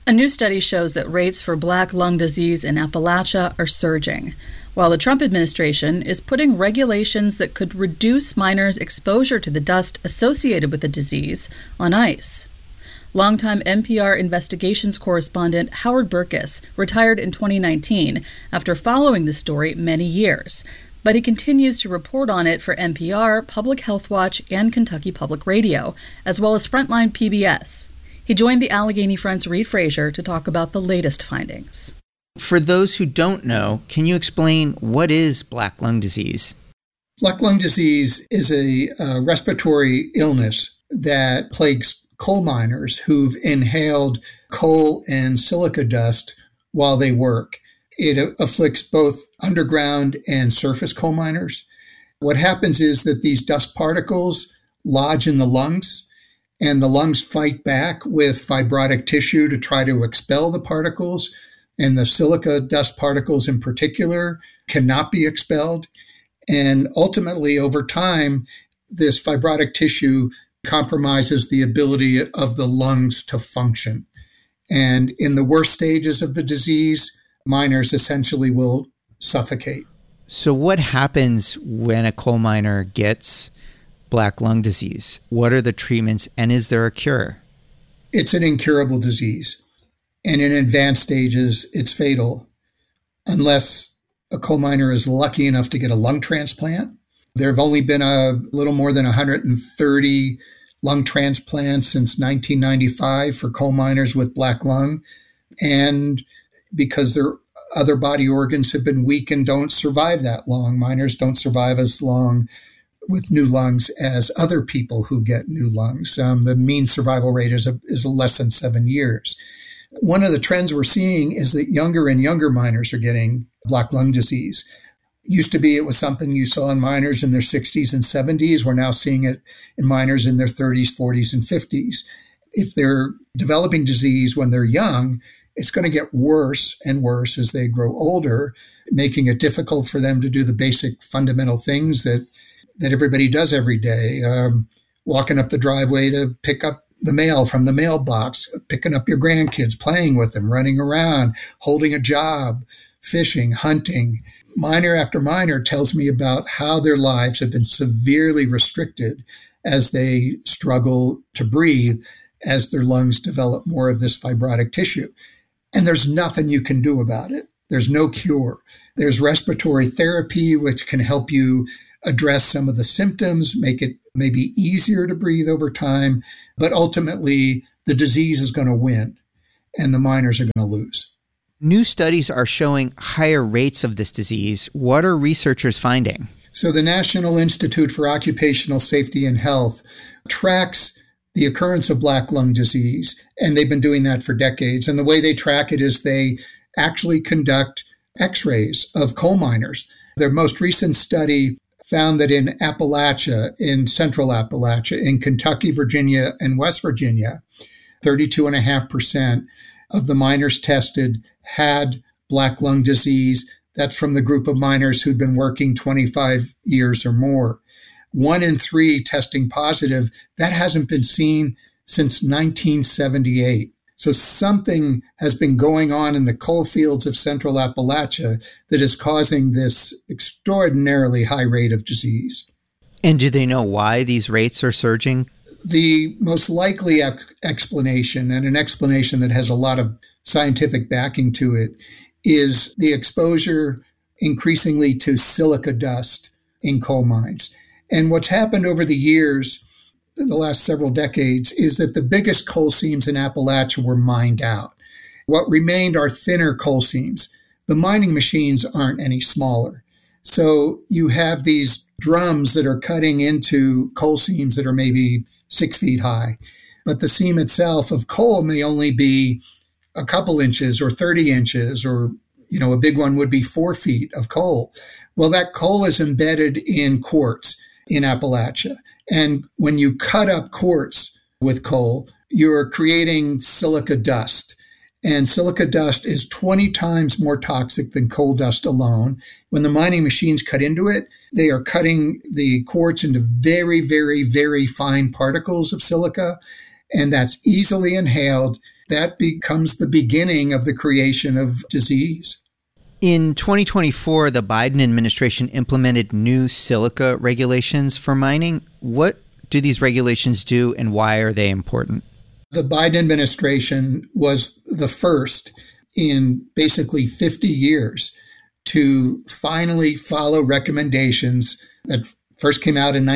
A new study shows that rates for black lung disease in Appalachia are surging, while the Trump administration is putting regulations that could reduce miners' exposure to the dust associated with the disease on ice. Longtime NPR investigations correspondent Howard Burkus retired in 2019 after following the story many years, but he continues to report on it for NPR, Public Health Watch, and Kentucky Public Radio, as well as Frontline PBS. He joined the Allegheny Front's Reid Frazier to talk about the latest findings. For those who don't know, can you explain what is black lung disease? Black lung disease is a respiratory illness that plagues coal miners who've inhaled coal and silica dust while they work. It afflicts both underground and surface coal miners. What happens is that these dust particles lodge in the lungs, and the lungs fight back with fibrotic tissue to try to expel the particles. And the silica dust particles in particular cannot be expelled. And ultimately, over time, this fibrotic tissue compromises the ability of the lungs to function. And in the worst stages of the disease, miners essentially will suffocate. So what happens when a coal miner gets black lung disease? What are the treatments, and is there a cure? It's an incurable disease. And in advanced stages, it's fatal unless a coal miner is lucky enough to get a lung transplant. There have only been a little more than 130 lung transplants since 1995 for coal miners with black lung. And because their other body organs have been weak and don't survive that long, miners don't survive as long with new lungs as other people who get new lungs. The mean survival rate is less than 7 years. One of the trends we're seeing is that younger and younger miners are getting black lung disease. Used to be it was something you saw in miners in their 60s and 70s. We're now seeing it in miners in their 30s, 40s, and 50s. If they're developing disease when they're young, it's going to get worse and worse as they grow older, making it difficult for them to do the basic fundamental things that everybody does every day. Walking up the driveway to pick up the mail from the mailbox, picking up your grandkids, playing with them, running around, holding a job, fishing, hunting. Miner after miner tells me about how their lives have been severely restricted as they struggle to breathe, as their lungs develop more of this fibrotic tissue. And there's nothing you can do about it. There's no cure. There's respiratory therapy, which can help you address some of the symptoms, make it maybe easier to breathe over time. But ultimately, the disease is going to win and the miners are going to lose. New studies are showing higher rates of this disease. What are researchers finding? So the National Institute for Occupational Safety and Health tracks the occurrence of black lung disease, and they've been doing that for decades. And the way they track it is they actually conduct x-rays of coal miners. Their most recent study found that in Appalachia, in central Appalachia, in Kentucky, Virginia, and West Virginia, 32.5% of the miners tested had black lung disease. That's from the group of miners who'd been working 25 years or more. 1 in 3 testing positive. That hasn't been seen since 1978. So something has been going on in the coal fields of central Appalachia that is causing this extraordinarily high rate of disease. And do they know why these rates are surging? The most likely explanation, and an explanation that has a lot of scientific backing to it, is the exposure increasingly to silica dust in coal mines. And what's happened over the years, in the last several decades, is that the biggest coal seams in Appalachia were mined out. What remained are thinner coal seams. The mining machines aren't any smaller. So you have these drums that are cutting into coal seams that are maybe 6 feet high. But the seam itself of coal may only be a couple inches or 30 inches, or, a big one would be 4 feet of coal. Well, that coal is embedded in quartz in Appalachia. And when you cut up quartz with coal, you're creating silica dust. And silica dust is 20 times more toxic than coal dust alone. When the mining machines cut into it, they are cutting the quartz into very, very, very fine particles of silica. And that's easily inhaled. that becomes the beginning of the creation of disease. In 2024, the Biden administration implemented new silica regulations for mining. What do these regulations do, and why are they important? The Biden administration was the first in basically 50 years to finally follow recommendations that first came out in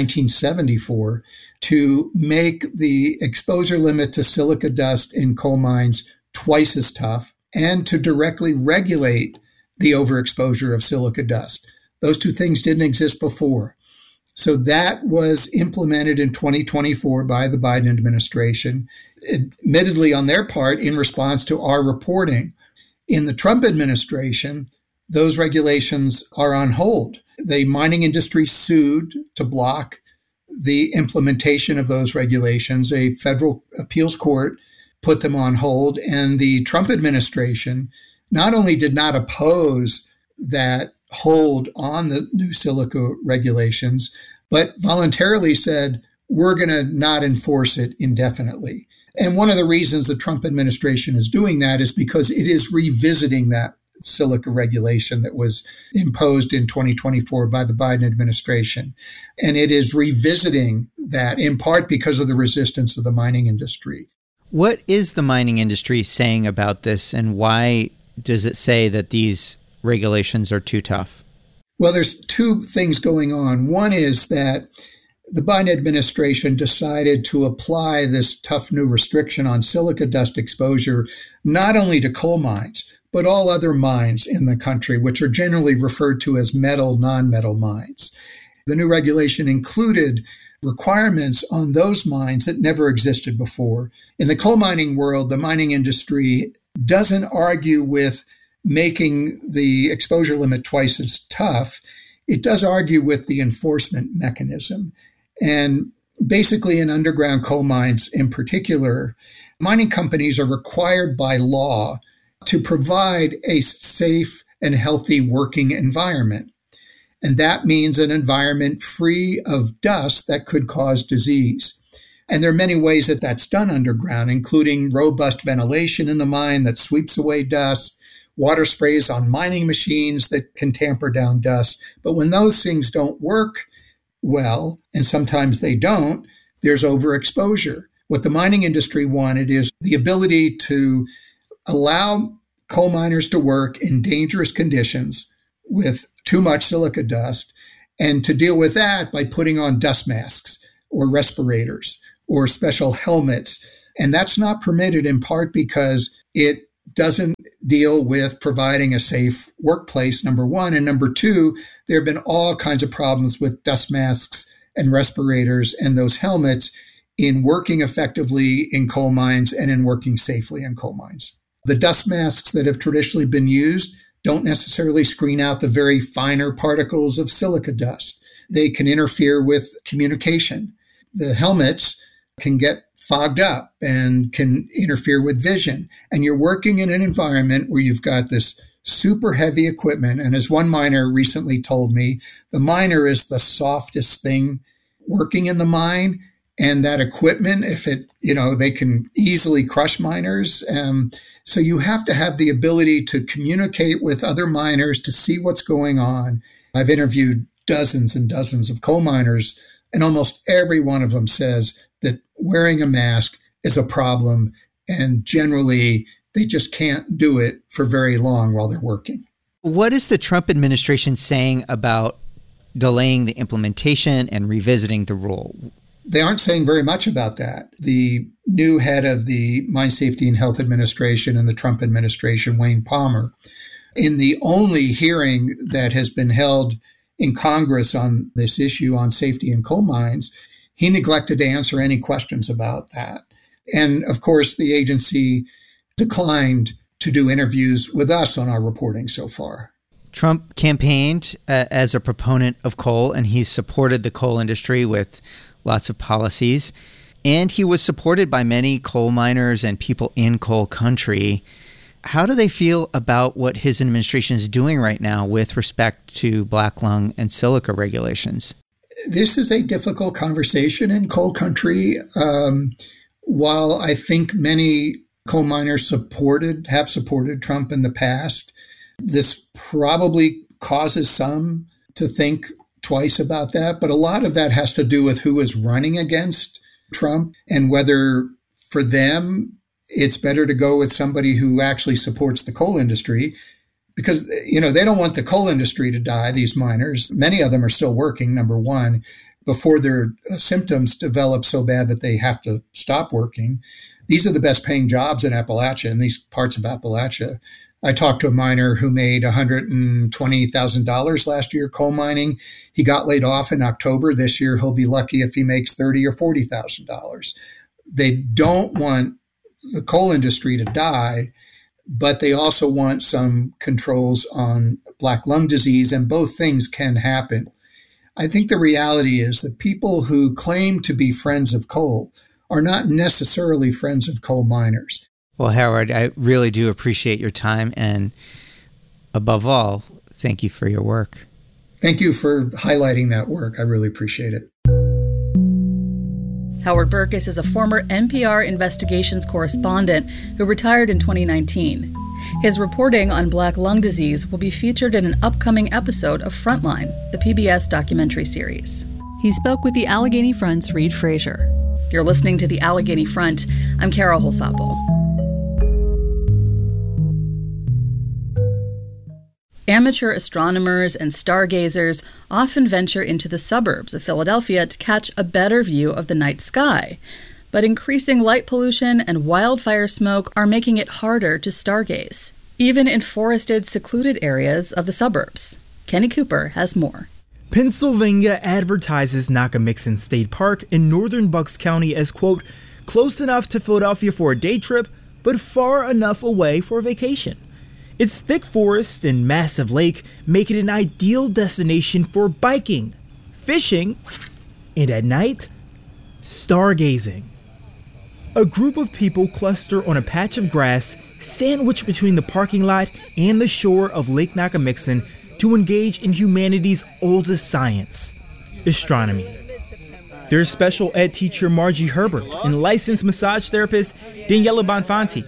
1974 to make the exposure limit to silica dust in coal mines twice as tough and to directly regulate the overexposure of silica dust. Those two things didn't exist before. So that was implemented in 2024 by the Biden administration, admittedly on their part in response to our reporting. In the Trump administration, those regulations are on hold. The mining industry sued to block the implementation of those regulations. A federal appeals court put them on hold, and the Trump administration not only did not oppose that hold on the new silica regulations, but voluntarily said, we're going to not enforce it indefinitely. And one of the reasons the Trump administration is doing that is because it is revisiting that silica regulation that was imposed in 2024 by the Biden administration. And it is revisiting that in part because of the resistance of the mining industry. What is the mining industry saying about this, and why does it say that these regulations are too tough? Well, there's two things going on. One is that the Biden administration decided to apply this tough new restriction on silica dust exposure not only to coal mines, but all other mines in the country, which are generally referred to as metal, non-metal mines. The new regulation included requirements on those mines that never existed before. In the coal mining world, the mining industry doesn't argue with making the exposure limit twice as tough. It does argue with the enforcement mechanism. And basically in underground coal mines in particular, mining companies are required by law to provide a safe and healthy working environment. And that means an environment free of dust that could cause disease. And there are many ways that that's done underground, including robust ventilation in the mine that sweeps away dust, water sprays on mining machines that can tamper down dust. But when those things don't work well, and sometimes they don't, there's overexposure. What the mining industry wanted is the ability to allow coal miners to work in dangerous conditions with too much silica dust, and to deal with that by putting on dust masks or respirators or special helmets. And that's not permitted in part because it doesn't deal with providing a safe workplace, number one. And number two, there have been all kinds of problems with dust masks and respirators and those helmets in working effectively in coal mines and in working safely in coal mines. The dust masks that have traditionally been used don't necessarily screen out the very finer particles of silica dust. They can interfere with communication. The helmets can get fogged up and can interfere with vision. And you're working in an environment where you've got this super heavy equipment. And as one miner recently told me, the miner is the softest thing working in the mine. And that equipment, if it, they can easily crush miners. So you have to have the ability to communicate with other miners to see what's going on. I've interviewed dozens and dozens of coal miners, and almost every one of them says that wearing a mask is a problem, and generally they just can't do it for very long while they're working. What is the Trump administration saying about delaying the implementation and revisiting the rule? They aren't saying very much about that. The new head of the Mine Safety and Health Administration in the Trump administration, Wayne Palmer, in the only hearing that has been held in Congress on this issue on safety in coal mines, he neglected to answer any questions about that. And of course, the agency declined to do interviews with us on our reporting so far. Trump campaigned as a proponent of coal, and he's supported the coal industry with lots of policies. And he was supported by many coal miners and people in coal country. How do they feel about what his administration is doing right now with respect to black lung and silica regulations? This is a difficult conversation in coal country. While I think many Coal miners have supported Trump in the past. This probably causes some to think twice about that, but a lot of that has to do with who is running against Trump and whether for them it's better to go with somebody who actually supports the coal industry because, they don't want the coal industry to die, these miners. Many of them are still working, number one, before their symptoms develop so bad that they have to stop working. These are the best paying jobs in Appalachia, in these parts of Appalachia. I talked to a miner who made $120,000 last year coal mining. He got laid off in October. This year, he'll be lucky if he makes $30,000 or $40,000. They don't want the coal industry to die, but they also want some controls on black lung disease, and both things can happen. I think the reality is that people who claim to be friends of coal are not necessarily friends of coal miners. Well, Howard, I really do appreciate your time, and above all, thank you for your work. Thank you for highlighting that work. I really appreciate it. Howard Burkus is a former NPR investigations correspondent who retired in 2019. His reporting on black lung disease will be featured in an upcoming episode of Frontline, the PBS documentary series. He spoke with the Allegheny Front's Reid Frazier. You're listening to the Allegheny Front. I'm Carol Holsapple. Amateur astronomers and stargazers often venture into the suburbs of Philadelphia to catch a better view of the night sky. But increasing light pollution and wildfire smoke are making it harder to stargaze, even in forested, secluded areas of the suburbs. Kenny Cooper has more. Pennsylvania advertises Nakamixon State Park in northern Bucks County as, quote, close enough to Philadelphia for a day trip, but far enough away for a vacation. Its thick forest and massive lake make it an ideal destination for biking, fishing, and at night, stargazing. A group of people cluster on a patch of grass sandwiched between the parking lot and the shore of Lake Nakamixon to engage in humanity's oldest science, astronomy. There's special ed teacher Margie Herbert and licensed massage therapist Daniela Bonfanti.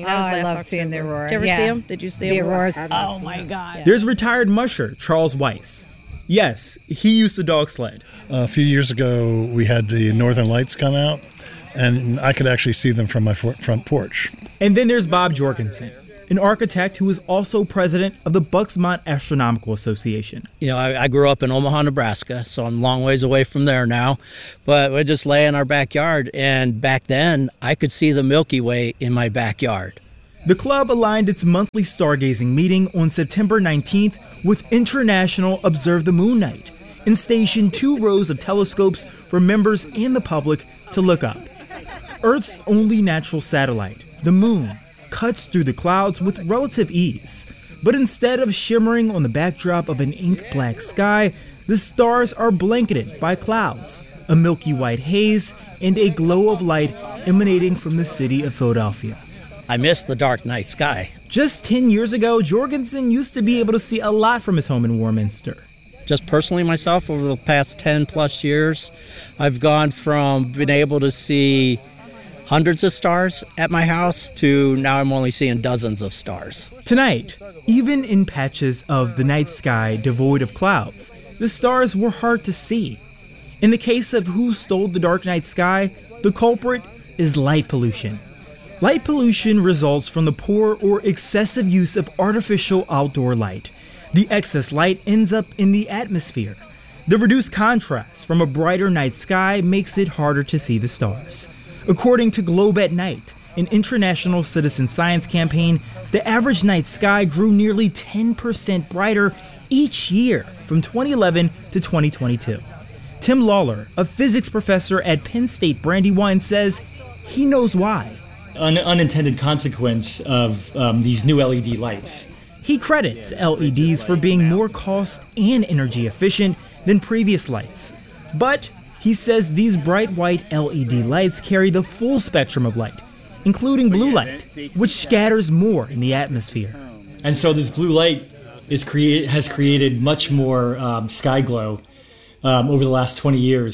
I love seeing the aurora. Did you ever see them? Did you see the them? auroras? Oh my God. There's retired musher Charles Weiss. Yes, he used the dog sled. A few years ago, we had the Northern Lights come out, and I could actually see them from my front porch. And then there's Bob Jorgensen, an architect who is also president of the Bucksmont Astronomical Association. I grew up in Omaha, Nebraska, so I'm a long ways away from there now. But we just lay in our backyard, and back then, I could see the Milky Way in my backyard. The club aligned its monthly stargazing meeting on September 19th with International Observe the Moon Night and stationed 2 rows of telescopes for members and the public to look up. Earth's only natural satellite, the moon, cuts through the clouds with relative ease. But instead of shimmering on the backdrop of an ink-black sky, the stars are blanketed by clouds, a milky white haze, and a glow of light emanating from the city of Philadelphia. I miss the dark night sky. Just 10 years ago, Jorgensen used to be able to see a lot from his home in Warminster. Just personally myself, over the past 10 plus years, I've gone from being able to see hundreds of stars at my house to now I'm only seeing dozens of stars. Tonight, even in patches of the night sky devoid of clouds, the stars were hard to see. In the case of Who Stole the Dark Night Sky, the culprit is light pollution. Light pollution results from the poor or excessive use of artificial outdoor light. The excess light ends up in the atmosphere. The reduced contrast from a brighter night sky makes it harder to see the stars. According to Globe at Night, an international citizen science campaign, the average night sky grew nearly 10% brighter each year from 2011 to 2022. Tim Lawler, a physics professor at Penn State Brandywine, says he knows why. An unintended consequence of these new LED lights. He credits LEDs for being more cost and energy efficient than previous lights. But he says these bright white LED lights carry the full spectrum of light, including blue light, which scatters more in the atmosphere. And so this blue light has created much more sky glow over the last 20 years.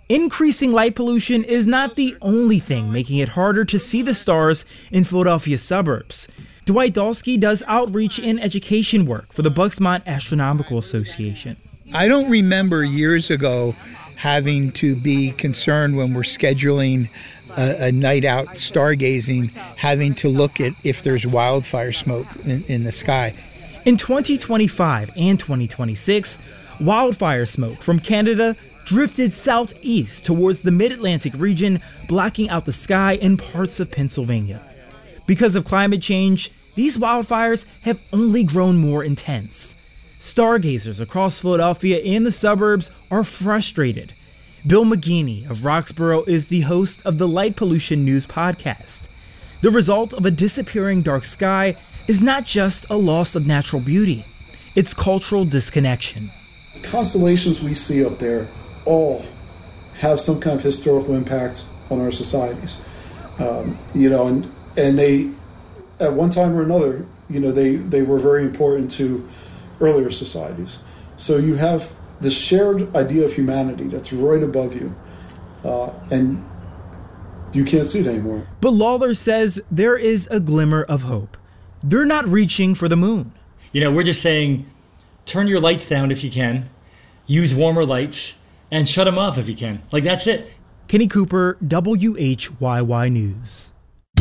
Increasing light pollution is not the only thing making it harder to see the stars in Philadelphia's suburbs. Dwight Dalsky does outreach and education work for the Bucksmont Astronomical Association. I don't remember years ago having to be concerned when we're scheduling a night out stargazing, having to look at if there's wildfire smoke in the sky. In 2025 and 2026, wildfire smoke from Canada drifted southeast towards the mid-Atlantic region, blocking out the sky in parts of Pennsylvania. Because of climate change, these wildfires have only grown more intense. Stargazers across Philadelphia and the suburbs are frustrated. Bill McGeaney of Roxborough is the host of the Light Pollution News podcast. The result of a disappearing dark sky is not just a loss of natural beauty, it's cultural disconnection. The constellations we see up there all have some kind of historical impact on our societies. And they, at one time or another, they were very important to earlier societies. So you have this shared idea of humanity that's right above you, and you can't see it anymore. But Lawler says there is a glimmer of hope. They're not reaching for the moon. We're just saying, turn your lights down if you can, use warmer lights, and shut them off if you can. That's it. Kenny Cooper, WHYY News.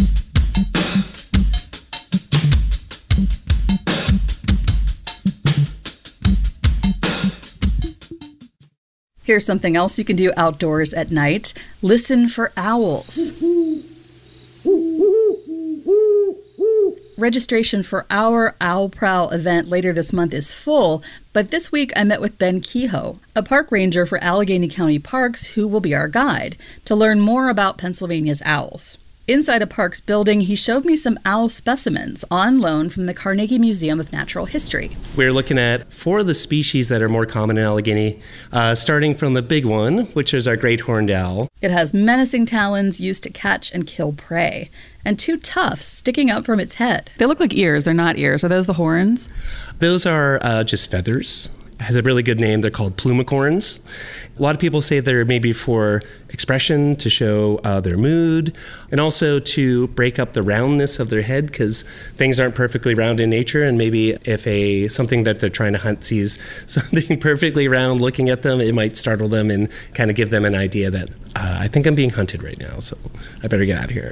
Here's something else you can do outdoors at night. Listen for owls. Registration for our Owl Prowl event later this month is full, but this week I met with Ben Kehoe, a park ranger for Allegheny County Parks, who will be our guide, to learn more about Pennsylvania's owls. Inside a parks building, he showed me some owl specimens on loan from the Carnegie Museum of Natural History. We're looking at 4 of the species that are more common in Allegheny, starting from the big one, which is our great horned owl. It has menacing talons used to catch and kill prey, and 2 tufts sticking up from its head. They look like ears. They're not ears. Are those the horns? Those are just feathers. It has a really good name. They're called plumicorns. A lot of people say they're maybe for expression, to show their mood, and also to break up the roundness of their head, because things aren't perfectly round in nature, and maybe if something that they're trying to hunt sees something perfectly round looking at them, it might startle them and kind of give them an idea that I think I'm being hunted right now, so I better get out of here.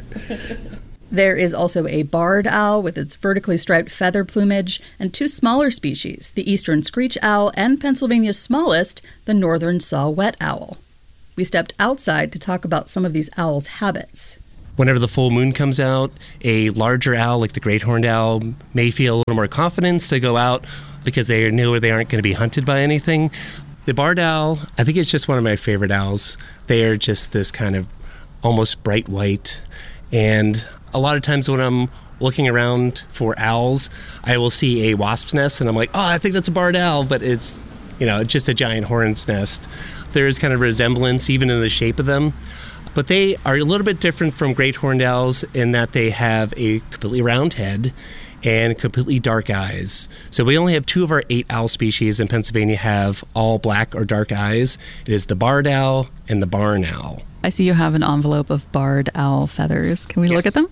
There is also a barred owl with its vertically striped feather plumage, and 2 smaller species, the eastern screech owl and Pennsylvania's smallest, the northern saw-whet owl. We stepped outside to talk about some of these owls' habits. Whenever the full moon comes out, a larger owl like the great horned owl may feel a little more confidence to go out because they know they aren't going to be hunted by anything. The barred owl, I think it's just one of my favorite owls. They are just this kind of almost bright white, and a lot of times when I'm looking around for owls, I will see a wasp's nest, and I'm like, I think that's a barred owl, but it's, just a giant hornet's nest. There is kind of resemblance even in the shape of them, but they are a little bit different from great horned owls in that they have a completely round head and completely dark eyes. So we only have 2 of our 8 owl species in Pennsylvania have all black or dark eyes. It is the barred owl and the barn owl. I see you have an envelope of barred owl feathers. Can we look at them?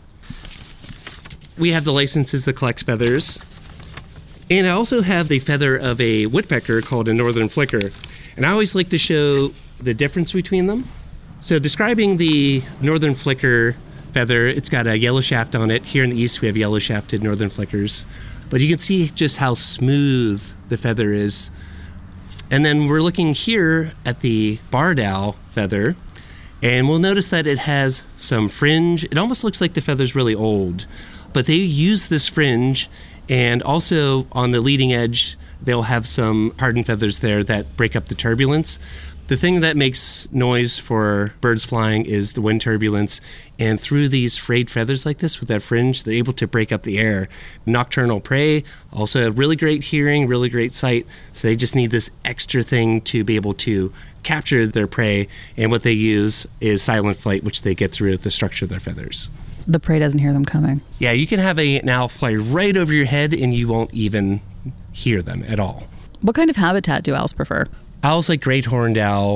We have the licenses that collects feathers. And I also have the feather of a woodpecker called a northern flicker. And I always like to show the difference between them. So describing the northern flicker feather, it's got a yellow shaft on it. Here in the east we have yellow shafted northern flickers. But you can see just how smooth the feather is. And then we're looking here at the barred owl feather, and we'll notice that it has some fringe. It almost looks like the feather's really old. But they use this fringe, and also on the leading edge, they'll have some hardened feathers there that break up the turbulence. The thing that makes noise for birds flying is the wind turbulence, and through these frayed feathers like this with that fringe, they're able to break up the air. Nocturnal prey also have really great hearing, really great sight, so they just need this extra thing to be able to capture their prey, and what they use is silent flight, which they get through the structure of their feathers. The prey doesn't hear them coming. Yeah, you can have an owl fly right over your head and you won't even hear them at all. What kind of habitat do owls prefer? Owls like great horned owl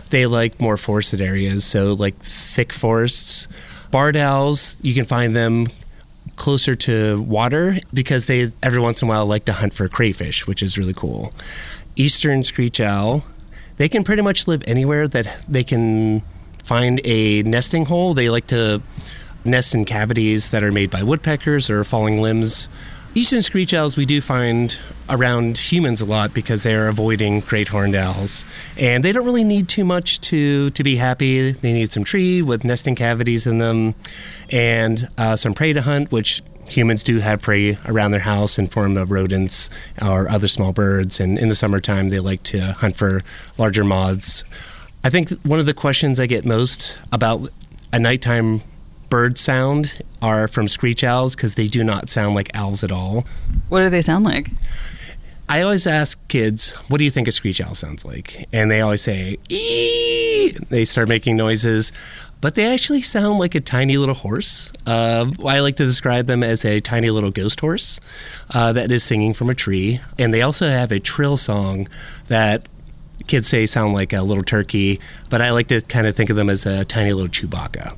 They like more forested areas, so like thick forests. Barred owls, you can find them closer to water because they every once in a while like to hunt for crayfish, which is really cool. Eastern screech owl, they can pretty much live anywhere that they can find a nesting hole. They like to nest in cavities that are made by woodpeckers or falling limbs. Eastern screech owls we do find around humans a lot because they are avoiding great horned owls. And they don't really need too much to be happy. They need some tree with nesting cavities in them and some prey to hunt, which humans do have prey around their house in form of rodents or other small birds. And in the summertime, they like to hunt for larger moths. I think one of the questions I get most about a nighttime bird sound are from screech owls because they do not sound like owls at all. What do they sound like? I always ask kids, what do you think a screech owl sounds like? And they always say, ee! They start making noises, but they actually sound like a tiny little horse. I like to describe them as a tiny little ghost horse that is singing from a tree. And they also have a trill song that kids say sound like a little turkey, but I like to kind of think of them as a tiny little Chewbacca.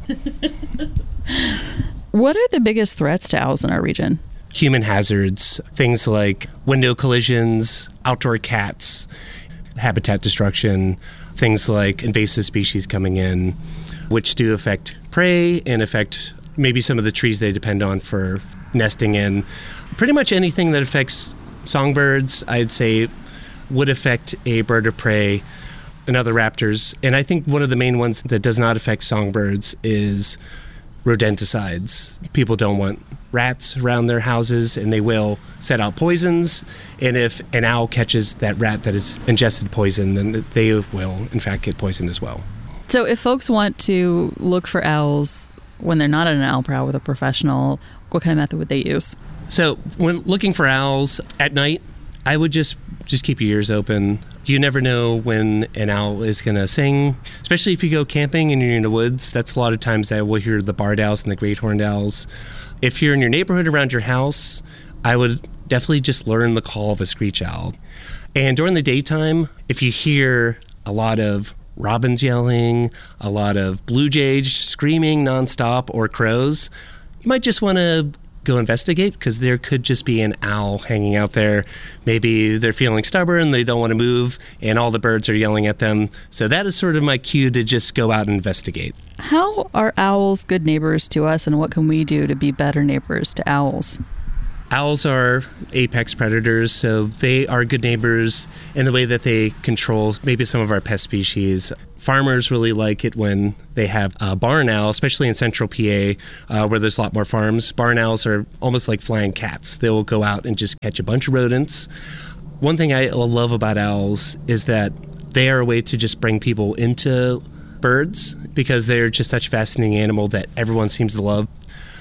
What are the biggest threats to owls in our region? Human hazards, things like window collisions, outdoor cats, habitat destruction, things like invasive species coming in, which do affect prey and affect maybe some of the trees they depend on for nesting in. Pretty much anything that affects songbirds, I'd say, would affect a bird of prey and other raptors. And I think one of the main ones that does not affect songbirds is rodenticides. People don't want rats around their houses, and they will set out poisons. And if an owl catches that rat that has ingested poison, then they will, in fact, get poisoned as well. So if folks want to look for owls when they're not at an owl prowl with a professional, what kind of method would they use? So when looking for owls at night, I would just keep your ears open. You never know when an owl is going to sing, especially if you go camping and you're in the woods. That's a lot of times that we'll hear the barred owls and the great horned owls. If you're in your neighborhood around your house, I would definitely just learn the call of a screech owl. And during the daytime, if you hear a lot of robins yelling, a lot of blue jays screaming nonstop, or crows, you might just want to go investigate, because there could just be an owl hanging out there. Maybe they're feeling stubborn, they don't want to move, and all the birds are yelling at them. So that is sort of my cue to just go out and investigate. How are owls good neighbors to us, and what can we do to be better neighbors to owls? Owls are apex predators, so they are good neighbors in the way that they control maybe some of our pest species. Farmers really like it when they have a barn owl, especially in central PA, where there's a lot more farms. Barn owls are almost like flying cats. They will go out and just catch a bunch of rodents. One thing I love about owls is that they are a way to just bring people into birds, because they're just such a fascinating animal that everyone seems to love.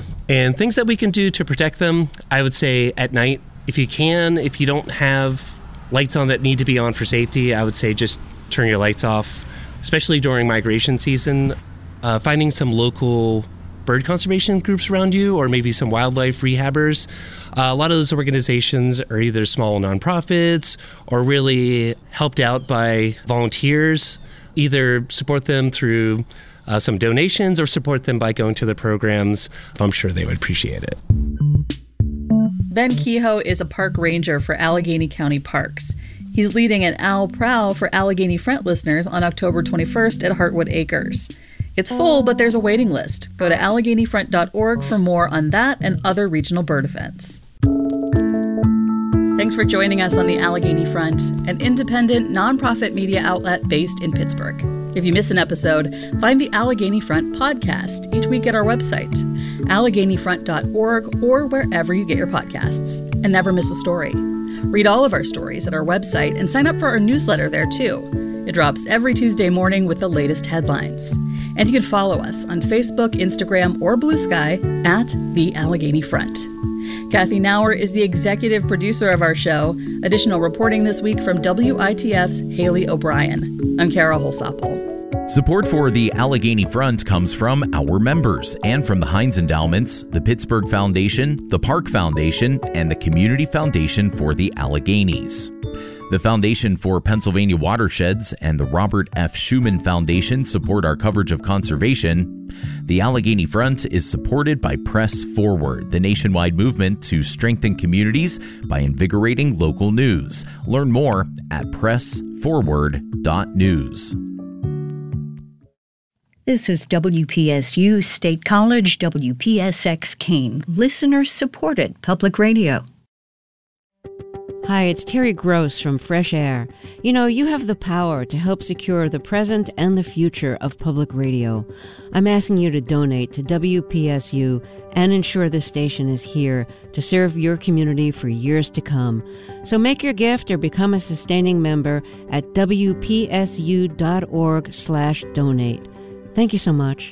And things that we can do to protect them, I would say at night, if you can, if you don't have lights on that need to be on for safety, I would say just turn your lights off, especially during migration season. Finding some local bird conservation groups around you, or maybe some wildlife rehabbers. A lot of those organizations are either small nonprofits or really helped out by volunteers. Either support them through some donations or support them by going to the programs. I'm sure they would appreciate it. Ben Kehoe is a park ranger for Allegheny County Parks. He's leading an owl prowl for Allegheny Front listeners on October 21st at Heartwood Acres. It's full, but there's a waiting list. Go to AlleghenyFront.org for more on that and other regional bird events. Thanks for joining us on the Allegheny Front, an independent, nonprofit media outlet based in Pittsburgh. If you miss an episode, find the Allegheny Front podcast each week at our website, AlleghenyFront.org, or wherever you get your podcasts. And never miss a story. Read all of our stories at our website and sign up for our newsletter there too. It drops every Tuesday morning with the latest headlines. And you can follow us on Facebook, Instagram, or Blue Sky at The Allegheny Front. Kathy Nauer is the executive producer of our show. Additional reporting this week from WITF's Haley O'Brien. I'm Kara Holsapple. Support for the Allegheny Front comes from our members and from the Heinz Endowments, the Pittsburgh Foundation, the Park Foundation, and the Community Foundation for the Alleghenies. The Foundation for Pennsylvania Watersheds and the Robert F. Schuman Foundation support our coverage of conservation. The Allegheny Front is supported by Press Forward, the nationwide movement to strengthen communities by invigorating local news. Learn more at pressforward.news. This is WPSU State College, WPSX Keene, listener-supported public radio. Hi, it's Terry Gross from Fresh Air. You know, you have the power to help secure the present and the future of public radio. I'm asking you to donate to WPSU and ensure the station is here to serve your community for years to come. So make your gift or become a sustaining member at WPSU.org/donate. Thank you so much.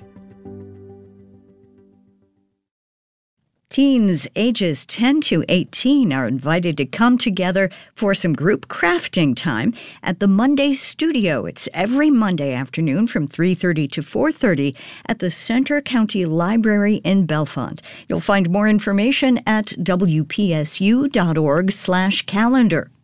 Teens ages 10 to 18 are invited to come together for some group crafting time at the Monday Studio. It's every Monday afternoon from 3:30 to 4:30 at the Center County Library in Bellefonte. You'll find more information at WPSU.org/calendar.